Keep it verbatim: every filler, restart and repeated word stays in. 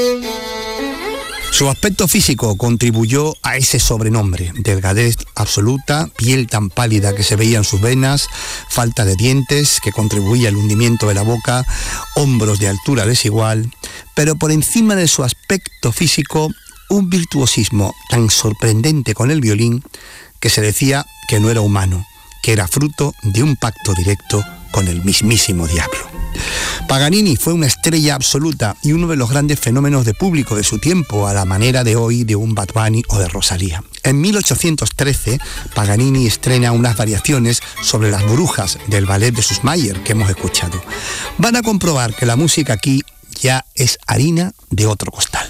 Su aspecto físico contribuyó a ese sobrenombre: delgadez absoluta, piel tan pálida que se veía en sus venas, falta de dientes que contribuía al hundimiento de la boca, hombros de altura desigual, pero por encima de su aspecto físico, un virtuosismo tan sorprendente con el violín que se decía que no era humano, que era fruto de un pacto directo con el mismísimo diablo. Paganini fue una estrella absoluta y uno de los grandes fenómenos de público de su tiempo, a la manera de hoy de un Bad Bunny o de Rosalía. En mil ochocientos trece, Paganini estrena unas variaciones sobre las brujas del ballet de Süssmayr que hemos escuchado. Van a comprobar que la música aquí ya es harina de otro costal.